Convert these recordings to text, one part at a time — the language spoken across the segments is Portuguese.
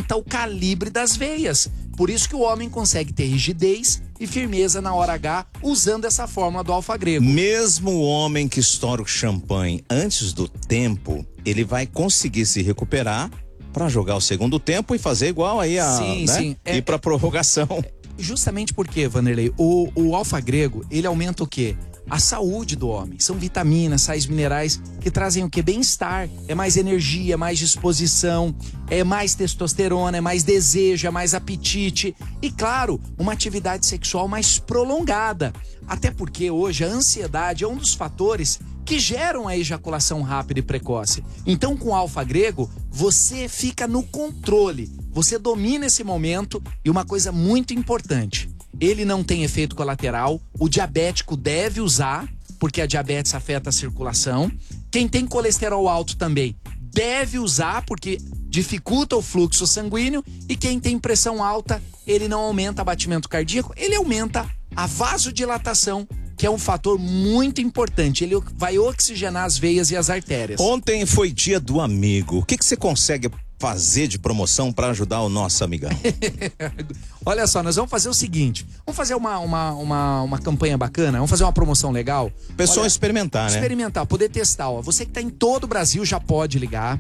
aumenta o calibre das veias. Por isso que o homem consegue ter rigidez e firmeza na hora H usando essa fórmula do alfa grego. Mesmo o homem que estoura o champanhe antes do tempo, ele vai conseguir se recuperar para jogar o segundo tempo e fazer igual aí a, sim, né? sim. Ir para prorrogação. Justamente porque, Vanderlei, o alfa grego, ele aumenta o quê? A saúde do homem. São vitaminas, sais minerais que trazem o quê? Bem-estar. É mais energia, é mais disposição, é mais testosterona, é mais desejo, é mais apetite. E, claro, uma atividade sexual mais prolongada. Até porque hoje a ansiedade é um dos fatores que geram a ejaculação rápida e precoce. Então, com o alfa grego, você fica no controle. Você domina esse momento e uma coisa muito importante, ele não tem efeito colateral, o diabético deve usar, porque a diabetes afeta a circulação. Quem tem colesterol alto também deve usar, porque dificulta o fluxo sanguíneo. E quem tem pressão alta, ele não aumenta o batimento cardíaco, ele aumenta a vasodilatação, que é um fator muito importante. Ele vai oxigenar as veias e as artérias. Ontem foi dia do amigo. O que você consegue fazer de promoção para ajudar o nosso amigão? Olha só, nós vamos fazer o seguinte, vamos fazer uma campanha bacana, vamos fazer uma promoção legal. Pessoal, experimentar, né? Experimentar, poder testar. Ó. Você que está em todo o Brasil já pode ligar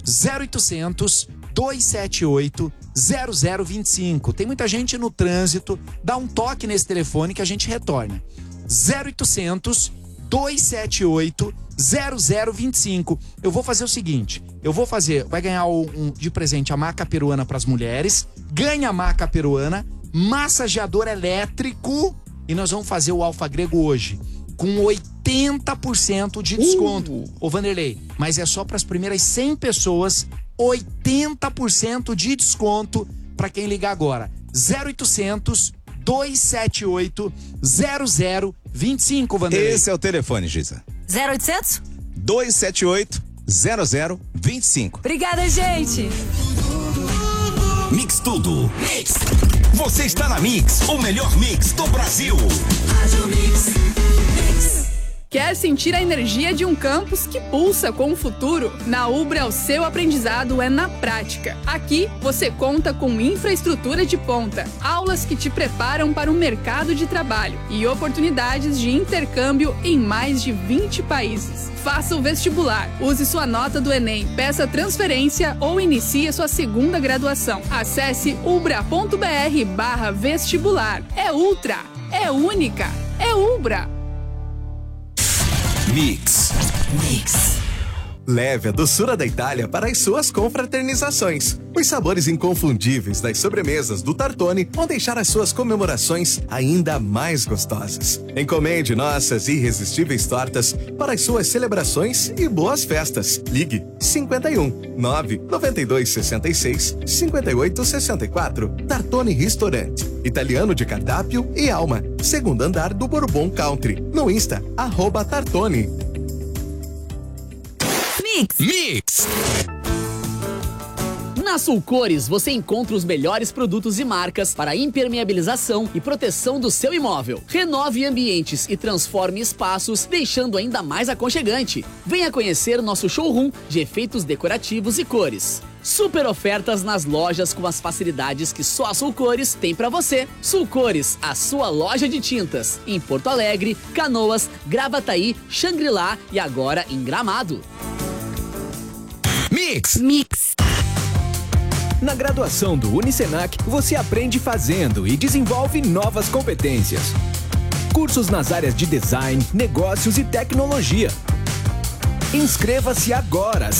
0800 278 0025. Tem muita gente no trânsito, dá um toque nesse telefone que a gente retorna. 0800 278 0025. Eu vou fazer o seguinte, vai ganhar de presente a maca peruana para as mulheres, ganha a maca peruana, massageador elétrico, e nós vamos fazer o alfa grego hoje com 80% de desconto. Ô Vanderlei, mas é só para as primeiras 100 pessoas, 80% de desconto para quem ligar agora. 0800 278 0025, Vanderlei. Esse é o telefone, Giza. 0800 278 0025. Obrigada, gente. Mix Tudo. Mix. Você está na Mix, o melhor mix do Brasil. Rádio Mix. Quer sentir a energia de um campus que pulsa com o futuro? Na Ubra, o seu aprendizado é na prática. Aqui, você conta com infraestrutura de ponta, aulas que te preparam para o mercado de trabalho e oportunidades de intercâmbio em mais de 20 países. Faça o vestibular, use sua nota do Enem, peça transferência ou inicie sua segunda graduação. Acesse ubra.br/vestibular. É ultra, é única, é Ubra. Mix. Leve a doçura da Itália para as suas confraternizações. Os sabores inconfundíveis das sobremesas do Tartone vão deixar as suas comemorações ainda mais gostosas. Encomende nossas irresistíveis tortas para as suas celebrações e boas festas. Ligue 51 992 66 58 64. Tartone Restaurante. Italiano de cardápio e alma. Segundo andar do Bourbon Country. No Insta, @Tartone. Mix. Na Sulcores você encontra os melhores produtos e marcas para impermeabilização e proteção do seu imóvel. Renove ambientes e transforme espaços, deixando ainda mais aconchegante. Venha conhecer nosso showroom de efeitos decorativos e cores. Super ofertas nas lojas com as facilidades que só a Sulcores tem para você. Sulcores, a sua loja de tintas, em Porto Alegre, Canoas, Gravataí, Xangri-Lá e agora em Gramado. Mix. Na graduação do Unicenac, você aprende fazendo e desenvolve novas competências. Cursos nas áreas de design, negócios e tecnologia. Inscreva-se agora,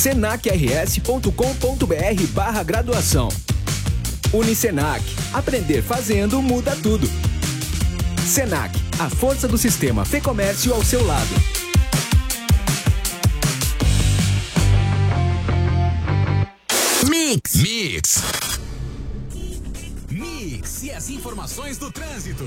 senacrs.com.br/graduação. Unicenac, aprender fazendo muda tudo. Senac, a força do sistema Fê-Comércio ao seu lado. Mix e as informações do trânsito.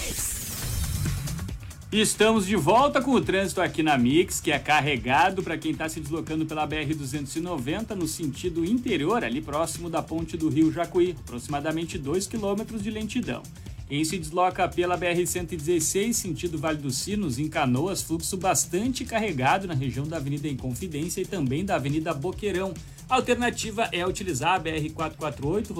Estamos de volta com o trânsito aqui na Mix, que é carregado para quem está se deslocando pela BR-290 no sentido interior, ali próximo da ponte do Rio Jacuí, aproximadamente 2 quilômetros de lentidão. Quem se desloca pela BR-116, sentido Vale dos Sinos, em Canoas, fluxo bastante carregado na região da Avenida Inconfidência e também da Avenida Boqueirão. A alternativa é utilizar a BR-448,